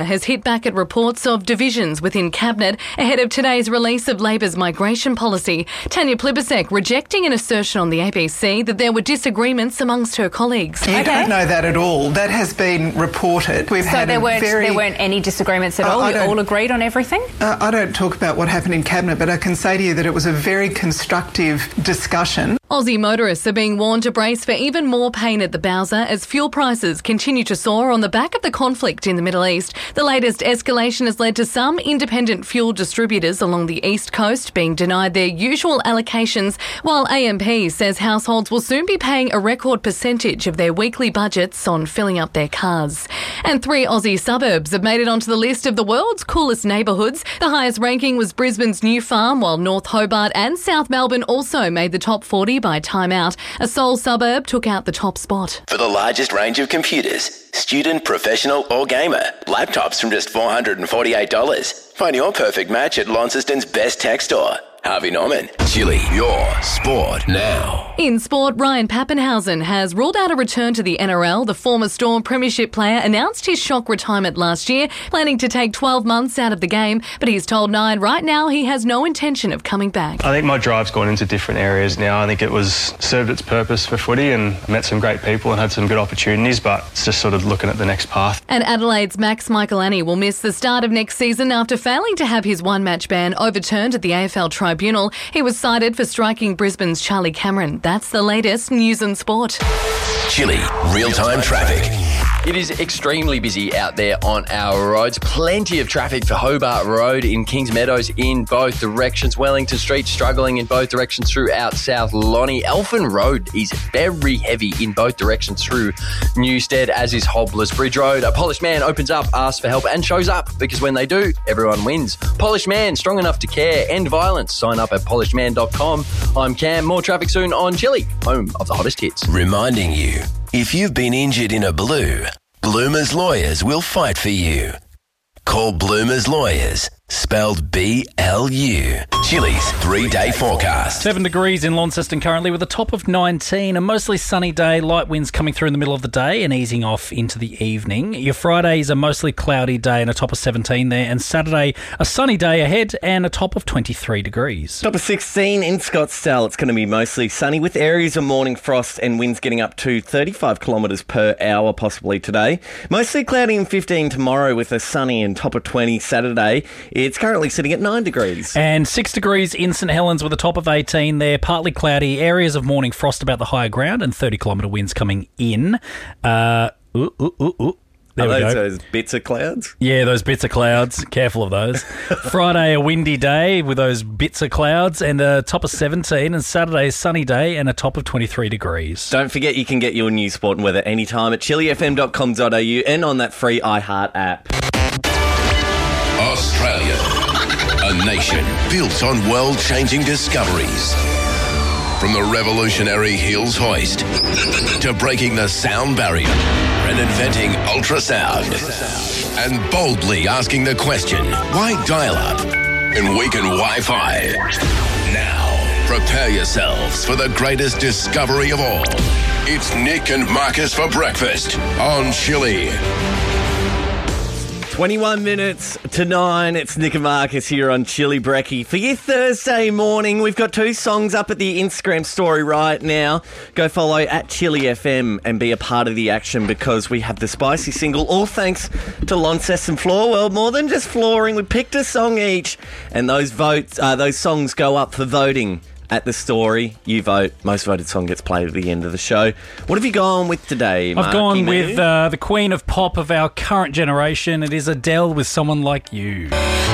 has hit back at reports of divisions within Cabinet ahead of today's release of Labor's migration policy. Tanya Plibersek rejecting an assertion on the ABC that there were disagreements amongst her colleagues. You don't know that at all. That has been reported. There weren't any disagreements at all? You all agreed on everything? I don't talk about what happened in Cabinet, but I can say to you that it was a very constructive discussion. Aussie motorists are being warned to brace for even more pain at the Bowser as fuel prices continue to soar on the back of the conflict in the Middle East. The latest escalation has led to some independent fuel distributors along the East Coast being denied their usual allocations, while AMP says households will soon be paying a record percentage of their weekly budgets on filling up their cars. And 3 Aussie suburbs have made it onto the list of the world's coolest neighbourhoods. The highest ranking was Brisbane's New Farm, while North Hobart and South Melbourne also made the top 40 by Time Out. A Seoul suburb took out the top spot. For the largest range of computers, student, professional or gamer, laptops from just $448. Find your perfect match at Launceston's best tech store. Harvey Norman. Chili, your sport now. In sport, Ryan Pappenhausen has ruled out a return to the NRL. The former Storm Premiership player announced his shock retirement last year, planning to take 12 months out of the game, but he's told Nine right now he has no intention of coming back. I think my drive's gone into different areas now. I think it was served its purpose for footy and met some great people and had some good opportunities, but it's just sort of looking at the next path. And Adelaide's Max Michaelani will miss the start of next season after failing to have his one-match ban overturned at the AFL Tribunal. He was cited for striking Brisbane's Charlie Cameron. That's the latest news and sport. Chili, real-time traffic. It is extremely busy out there on our roads. Plenty of traffic for Hobart Road in Kings Meadows in both directions. Wellington Street struggling in both directions throughout South Lonnie. Elfin Road is very heavy in both directions through Newstead, as is Hobblers Bridge Road. A polished man opens up, asks for help and shows up, because when they do, everyone wins. Polished Man, strong enough to care, end violence. Sign up at polishedman.com. I'm Cam. More traffic soon on Chili, home of the hottest hits. Reminding you, if you've been injured in a blue, Bloomers Lawyers will fight for you. Call Bloomers Lawyers, spelled B-L-U. Chili's 3-day forecast. 7 degrees in Launceston currently with a top of 19. A mostly sunny day, light winds coming through in the middle of the day and easing off into the evening. Your Friday is a mostly cloudy day and a top of 17 there. And Saturday, a sunny day ahead and a top of 23 degrees. Top of 16 in Scottsdale. It's going to be mostly sunny with areas of morning frost and winds getting up to 35 kilometres per hour possibly today. Mostly cloudy and 15 tomorrow with a sunny and top of 20 Saturday. It's currently sitting at 9 degrees. And 6 degrees in St Helens with a top of 18 there. Partly cloudy, areas of morning frost about the higher ground and 30-kilometre winds coming in. There we go. Those bits of clouds? Yeah, those bits of clouds. Careful of those. Friday, a windy day with those bits of clouds and a top of 17. And Saturday, a sunny day and a top of 23 degrees. Don't forget you can get your news, sport and weather anytime at chilifm.com.au and on that free iHeart app. Australia, a nation built on world-changing discoveries. From the revolutionary Hills hoist to breaking the sound barrier and inventing ultrasound and boldly asking the question, why dial-up and weaken Wi-Fi? Now, prepare yourselves for the greatest discovery of all. It's Nick and Marcus for breakfast on Chili. 21 minutes to 9. It's Nick and Marcus here on Chili Brekkie. For your Thursday morning, we've got 2 songs up at the Instagram story right now. Go follow at Chili FM and be a part of the action because we have the spicy single, all thanks to Launceston Floor. Well, more than just flooring, we picked a song each and those songs go up for voting. At the story, you vote. Most voted song gets played at the end of the show. What have you gone with today, Marky? I've gone with the queen of pop of our current generation. It is Adele with Someone Like You.